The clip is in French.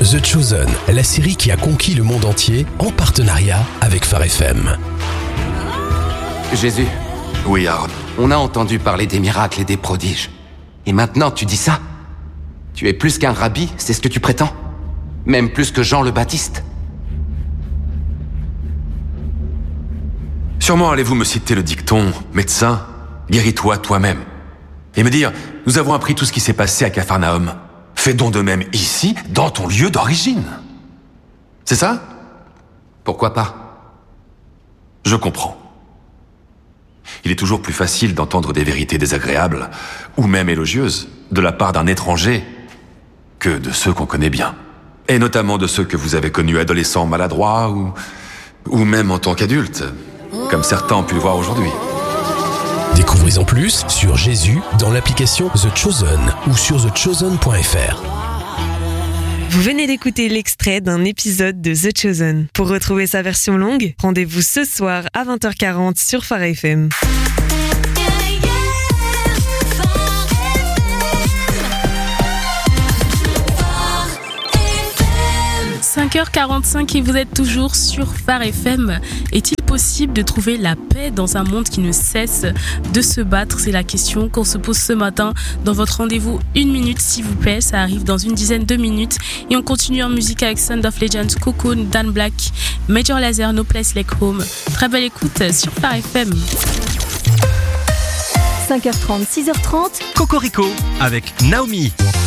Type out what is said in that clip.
The Chosen, la série qui a conquis le monde entier en partenariat avec Phare FM. Jésus, Oui, Aaron. on a entendu parler des miracles et des prodiges. Et maintenant, tu dis ça? Tu es plus qu'un rabbi, c'est ce que tu prétends? Même plus que Jean le Baptiste? Sûrement allez-vous me citer le dicton « Médecin, guéris-toi toi-même » et me dire « Nous avons appris tout ce qui s'est passé à Capharnaüm. Fais donc de même ici, dans ton lieu d'origine. » C'est ça? Pourquoi pas? Je comprends. Il est toujours plus facile d'entendre des vérités désagréables, ou même élogieuses, de la part d'un étranger, que de ceux qu'on connaît bien. Et notamment de ceux que vous avez connus adolescents maladroits, ou même en tant qu'adultes, comme certains ont pu le voir aujourd'hui. Découvrez en plus sur Jésus dans l'application The Chosen ou sur thechosen.fr. Vous venez d'écouter l'extrait d'un épisode de The Chosen. Pour retrouver sa version longue, rendez-vous ce soir à 20h40 sur Phare FM. 5h45 et vous êtes toujours sur Phare FM. Est-il possible de trouver la paix dans un monde qui ne cesse de se battre? C'est la question qu'on se pose ce matin dans votre rendez-vous 1 minute s'il vous plaît. Ça arrive dans une dizaine de minutes. Et on continue en musique avec Sound of Legends, Cocoon, Dan Black, Major Lazer, No Place Like Home. Très belle écoute sur Phare FM. 5h30, 6h30. Cocorico avec Naomi.